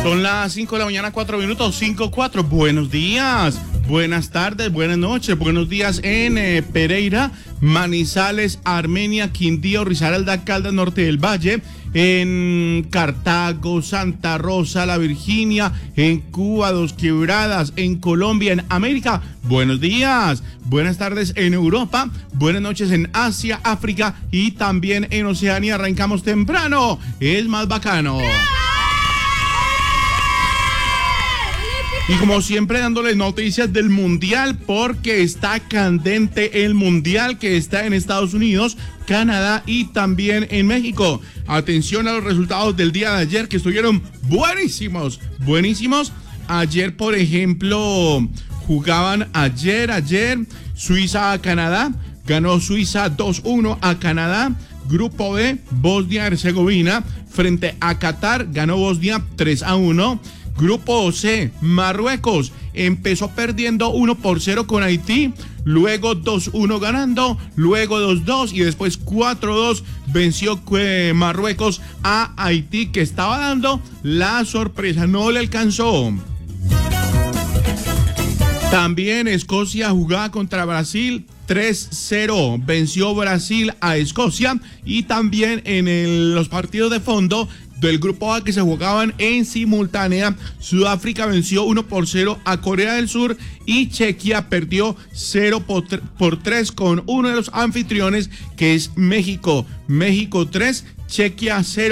Son las 5 de la mañana, 4 minutos, 5:04. Buenos días, buenas tardes, buenas noches, buenos días en Pereira, Manizales, Armenia, Quindío, Risaralda, Caldas, Norte del Valle, en Cartago, Santa Rosa, La Virginia, en Cuba, Dos Quebradas, en Colombia, en América. Buenos días, buenas tardes en Europa, buenas noches en Asia, África y también en Oceanía. Arrancamos temprano, es más bacano. Y como siempre dándoles noticias del Mundial porque está candente el Mundial que está en Estados Unidos, Canadá y también en México. Atención a los resultados del día de ayer que estuvieron buenísimos. Ayer, por ejemplo, jugaban ayer Suiza a Canadá. Ganó Suiza 2-1 a Canadá. Grupo B, Bosnia-Herzegovina frente a Qatar. Ganó Bosnia 3-1. Grupo C, Marruecos empezó perdiendo 1-0 con Haití, luego 2-1 ganando, luego 2-2 y después 4-2 venció Marruecos a Haití, que estaba dando la sorpresa, no le alcanzó. También Escocia jugaba contra Brasil 3-0, venció Brasil a Escocia y también en los partidos de fondo del grupo A que se jugaban en simultánea, Sudáfrica venció 1-0 a Corea del Sur y Chequia perdió 0-3 con uno de los anfitriones que es México. México 3, Chequia 0.